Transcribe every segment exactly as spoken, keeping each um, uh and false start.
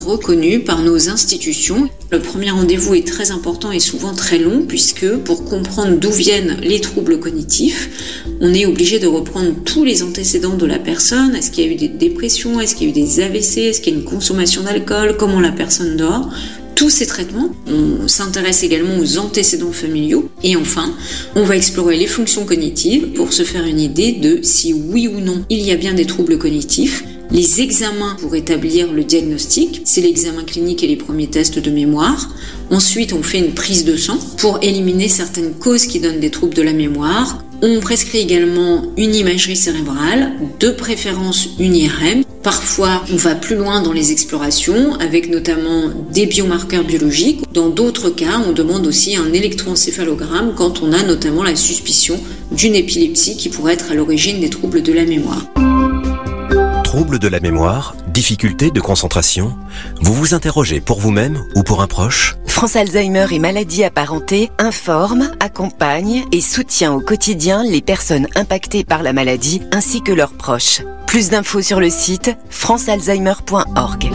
reconnus par nos institutions. Le premier rendez-vous est très important et souvent très long puisque pour comprendre d'où viennent les troubles cognitifs, on est obligé de reprendre tous les antécédents de la personne. Est-ce qu'il y a eu des dépressions? Est-ce qu'il y a eu des A V C? Est-ce qu'il y a une consommation d'alcool? Comment la personne dort? Tous ces traitements, on s'intéresse également aux antécédents familiaux et enfin, on va explorer les fonctions cognitives pour se faire une idée de si oui ou non il y a bien des troubles cognitifs. Les examens pour établir le diagnostic, c'est l'examen clinique et les premiers tests de mémoire. Ensuite, on fait une prise de sang pour éliminer certaines causes qui donnent des troubles de la mémoire. On prescrit également une imagerie cérébrale, de préférence une I R M. Parfois, on va plus loin dans les explorations avec notamment des biomarqueurs biologiques. Dans d'autres cas, on demande aussi un électroencéphalogramme quand on a notamment la suspicion d'une épilepsie qui pourrait être à l'origine des troubles de la mémoire. Troubles de la mémoire, difficultés de concentration, vous vous interrogez pour vous-même ou pour un proche? France Alzheimer et maladies apparentées informe, accompagne et soutient au quotidien les personnes impactées par la maladie ainsi que leurs proches. Plus d'infos sur le site france alzheimer point org.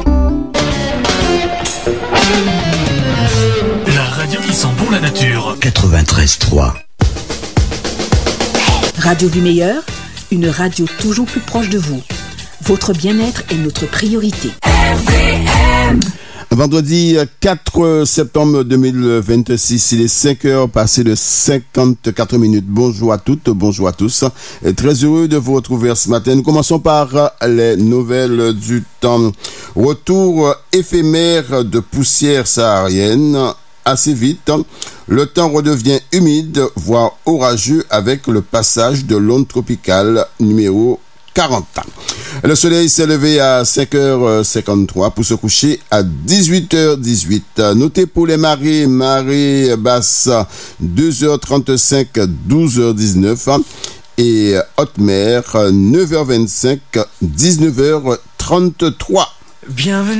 La radio qui sent bon la nature. quatre-vingt-treize trois. Radio du meilleur, une radio toujours plus proche de vous. Votre bien-être est notre priorité. Vendredi quatre septembre deux mille vingt-six, il est cinq heures passées de cinquante-quatre minutes. Bonjour à toutes, bonjour à tous. Et très heureux de vous retrouver ce matin. Nous commençons par les nouvelles du temps. Retour éphémère de poussière saharienne. Assez vite, le temps redevient humide, voire orageux avec le passage de l'onde tropicale numéro quarante. Le soleil s'est levé à cinq heures cinquante-trois pour se coucher à dix-huit heures dix-huit. Notez pour les marées, marée basse deux heures trente-cinq, douze heures dix-neuf et haute mer neuf heures vingt-cinq, dix-neuf heures trente-trois. Bienvenue.